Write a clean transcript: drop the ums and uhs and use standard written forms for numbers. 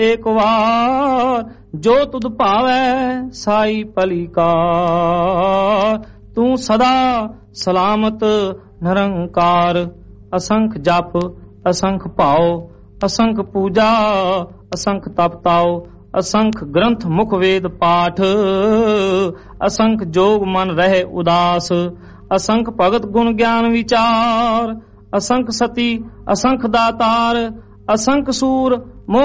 ਏਕ ਵਾਰ ਜੋ ਤੁਧ ਭਾਵੈ ਸਾਈ ਭਲੀ ਕਾਰ। ਤੂੰ ਸਦਾ ਸਲਾਮਤ ਨਿਰੰਕਾਰ। ਅਸੰਖ ਜਪ ਅਸੰਖ ਭਾਉ ਅਸੰਖ ਪੂਜਾ ਅਸੰਖ ਤਪ ਤਾਉ। ਅਸੰਖ ਗ੍ਰੰਥ ਮੁਖ ਵੇਦ ਪਾਠ ਅਸੰਖ ਜੋਗ ਮਨ ਰਹੇ ਉਦਾਸ। ਅਸੰਖ ਭਗਤ ਗੁਣ ਗਿਆਨ ਵਿਚਾਰ ਅਸੰਖ ਸਤੀ ਅਸੰਖ ਦਾਤਾਰ। ਅਸੰਖ ਸੂਰ